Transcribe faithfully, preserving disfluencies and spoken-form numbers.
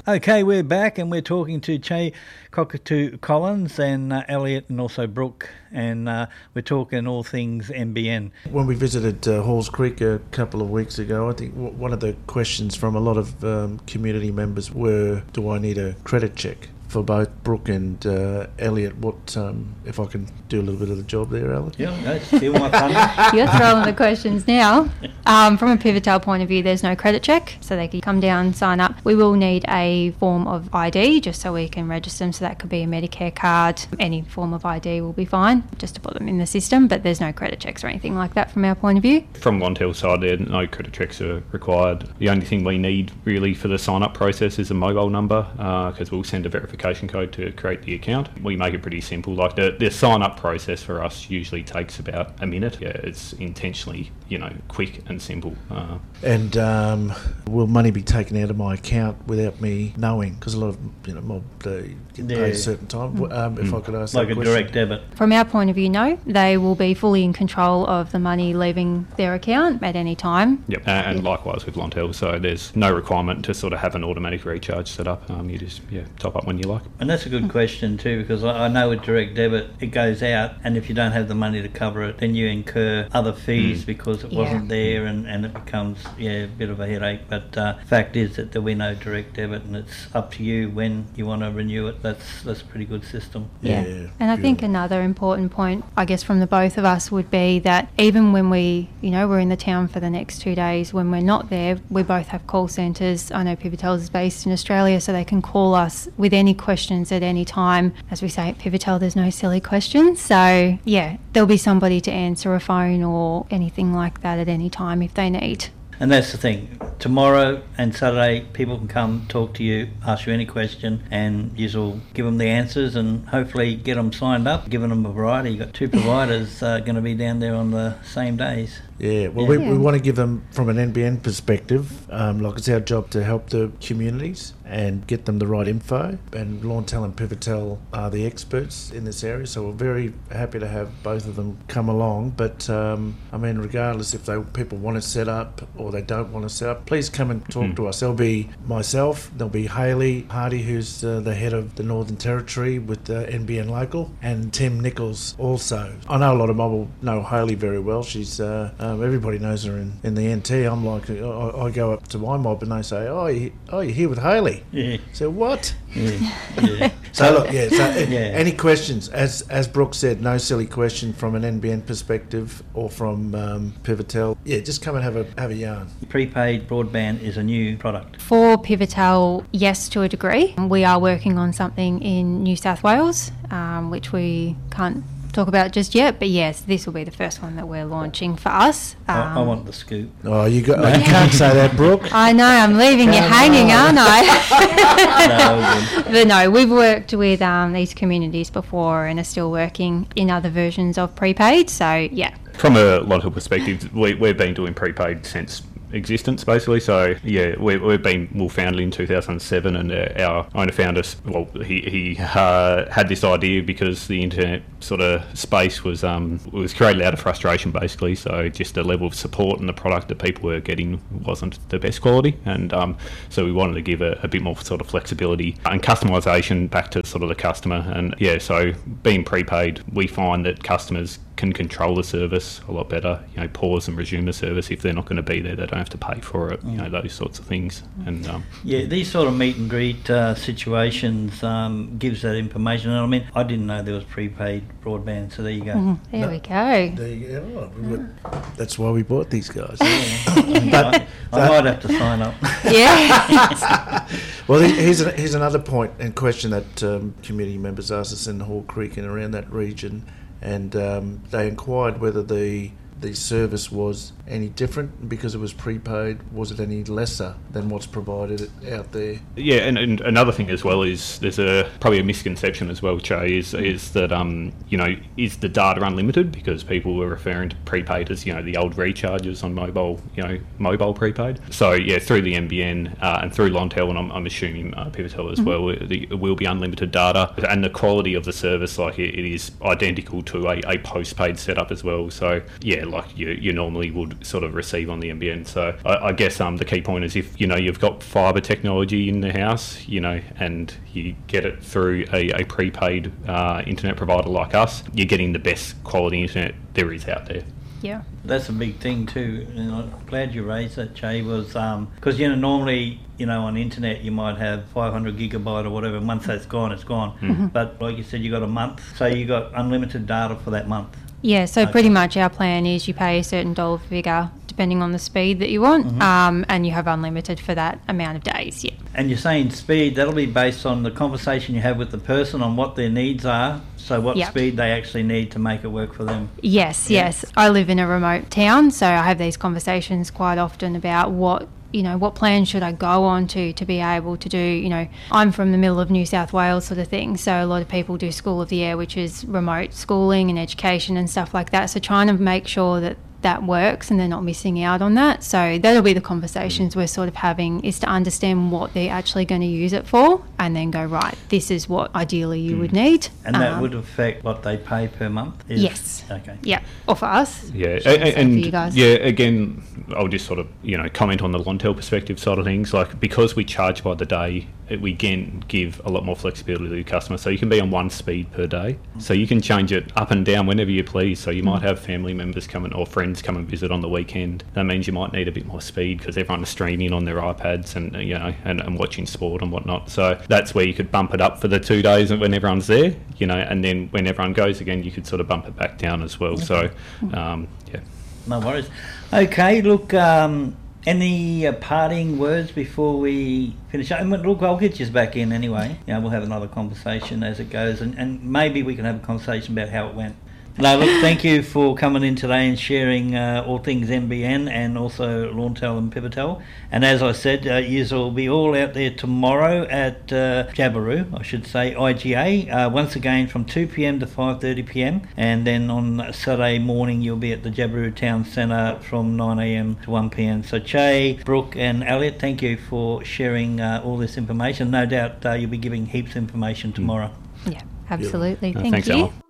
Okay, we're back and we're talking to Che Cockatoo Collins and uh, Elliot and also Brooke, and uh, we're talking all things N B N. When we visited uh, Halls Creek a couple of weeks ago, I think w- one of the questions from a lot of um, community members were, do I need a credit check? For both Brooke and uh, Elliot, what um, if I can do a little bit of the job there, Elliot? Yeah, no, steal my thunder. You're throwing the questions now. Um, from a Pivotal point of view, there's no credit check, so they can come down, sign up. We will need a form of I D just so we can register them, so that could be a Medicare card. Any form of I D will be fine, just to put them in the system, but there's no credit checks or anything like that from our point of view. From Lontel's side, there no credit checks are required. The only thing we need really for the sign-up process is a mobile number, because uh, we'll send a verification code to create the account. We make it pretty simple. Like the, the sign-up process for us usually takes about a minute. Yeah, it's intentionally, you know, quick and simple. Uh, and um, will money be taken out of my account without me knowing? Because a lot of, you know, mob they get paid Yeah. a certain time. Mm. Um, if mm. I could ask like that a question. direct debit. From our point of view, no. They will be fully in control of the money leaving their account at any time. Yep, uh, and likewise with Lontel. So there's no requirement to sort of have an automatic recharge set up. Um, you just yeah top up when you like. And that's a good question too, because I I know with direct debit it goes out, and if you don't have the money to cover it, then you incur other fees mm. because it Yeah. wasn't there, and, and it becomes yeah a bit of a headache. But uh, fact is that there will be no direct debit, and it's up to you when you want to renew it. That's that's a pretty good system. Yeah. Yeah, And I think another important point, I guess, from the both of us would be that even when we, you know, we're in the town for the next two days, when we're not there, we both have call centres. I know Pivotal is based in Australia, so they can call us with any questions at any time. As we say at Pivotal, there's no silly questions. So, yeah, there'll be somebody to answer a phone or anything like that at any time if they need. And that's the thing. Tomorrow and Saturday, people can come talk to you, ask you any question, and you'll give them the answers and hopefully get them signed up, giving them a variety. You've got two providers uh, going to be down there on the same days. Yeah, well, Yeah. We, we want to give them, from an N B N perspective, um, like it's our job to help the communities and get them the right info. And Lontel and Pivotal are the experts in this area, so we're very happy to have both of them come along. But, um, I mean, regardless if they people want to set up or they don't want to set up, please come and talk mm. to us. There'll be myself, there'll be Hayley Hardy, who's uh, the head of the Northern Territory with the N B N Local, and Tim Nichols also. I know a lot of mob will know Hayley very well. She's... Uh, Um, everybody knows her in, in the N T. I'm like, I, I go up to my mob and they say, oh, you, oh you're here with Hayley. Yeah. So what? Yeah. Yeah. So look, yeah, so Yeah. any questions? As as Brooke said, no silly question from an N B N perspective or from um, Pivotal. Yeah, just come and have a have a yarn. Prepaid broadband is a new product. For Pivotal, yes, to a degree. We are working on something in New South Wales, um, which we can't talk about just yet, but yes, this will be the first one that we're launching for us. Um, I, I want the scoop. Oh, you got oh, you can't say that, Brooke. I know, I'm leaving you hanging, aren't I? No, But no, we've worked with um, these communities before and are still working in other versions of prepaid, so yeah. From a Lontel perspective, we, we've been doing prepaid since existence basically. So yeah, we, we've been well founded in two thousand seven, and uh, our owner found us. Well, he he uh, had this idea because the internet sort of space was um was created out of frustration basically. So just the level of support and the product that people were getting wasn't the best quality, and um so we wanted to give a, a bit more sort of flexibility and customization back to sort of the customer. And yeah, so being prepaid, we find that customers can control the service a lot better, you know, pause and resume the service. If they're not going to be there, they don't have to pay for it, you know, those sorts of things. And um, yeah, these sort of meet and greet uh, situations um, gives that information. And I mean, I didn't know there was prepaid broadband, so there you go. Mm, there No. we go. There you go. Oh, that's why we bought these guys. I, I might have to sign up. Yeah. Well, here's a, here's another point and question that um, community members asked us in Hall Creek and around that region, and um, they inquired whether the the service was any different because it was prepaid. Was it any lesser than what's provided out there? Yeah, and, and another thing as well is there's a probably a misconception as well, Che, is is that um you know is the data unlimited, because people were referring to prepaid as, you know, the old recharges on mobile, you know, mobile prepaid. So yeah, through the N B N uh, and through Lontel, and I'm, I'm assuming uh, Pivotal as mm-hmm. well, it, it will be unlimited data, and the quality of the service, like it, it is identical to a, a postpaid setup as well. So yeah, like you, you normally would sort of receive on the N B N. So I, I guess um, the key point is if, you know, you've got fibre technology in the house, you know, and you get it through a, a prepaid uh, internet provider like us, you're getting the best quality internet there is out there. Yeah. That's a big thing too, and I'm glad you raised that, Jay, was because, um, you know, normally, you know, on internet you might have five hundred gigabyte or whatever. Once that's gone, it's gone. Mm-hmm. But like you said, you got a month, so you got unlimited data for that month. Yeah, so Okay. pretty much our plan is you pay a certain dollar figure depending on the speed that you want, Mhm. um, and you have unlimited for that amount of days, yeah. And you're saying speed, that'll be based on the conversation you have with the person on what their needs are, so what Yep. speed they actually need to make it work for them. Yes, Yeah. yes. I live in a remote town, so I have these conversations quite often about what, you know, what plan should I go on to to be able to do, you know, I'm from the middle of New South Wales sort of thing, so a lot of people do School of the Air, which is remote schooling and education and stuff like that, so trying to make sure that that works and they're not missing out on that. So that'll be the conversations we're sort of having, is to understand what they're actually going to use it for and then go, right, this is what ideally you would need. And that Um, would affect what they pay per month? Is- Yes. Okay. Yeah, or for us. Yeah, Sure, a- a- same and for you guys. yeah, again, I'll just sort of, you know, comment on the Lontel perspective side of things. Like, because we charge by the day, it, we again give a lot more flexibility to the customer. So you can be on one speed per day. So you can change it up and down whenever you please. So you might have family members coming or friends come and visit on the weekend. That means you might need a bit more speed because everyone's streaming on their iPads and, uh, you know, and, and watching sport and whatnot. So that's where you could bump it up for the two days when everyone's there, you know, and then when everyone goes again, you could sort of bump it back down as well. So, um, yeah. No worries. Okay, look, um, any uh, parting words before we finish up? And look, I'll get you back in anyway. You know, we'll have another conversation as it goes, and, and maybe we can have a conversation about how it went. No, look, thank you for coming in today and sharing uh, all things N B N and also Launtel and Pivotal. And as I said, uh, you will be all out there tomorrow at uh, Jabiru, I should say, I G A, uh, once again from two p.m. to five thirty p.m. And then on Saturday morning, you'll be at the Jabiru Town Centre from nine a.m. to one p.m. So Che, Brooke and Elliot, thank you for sharing uh, all this information. No doubt uh, you'll be giving heaps of information tomorrow. Yeah, absolutely. Uh, Thank thanks, you. Alan.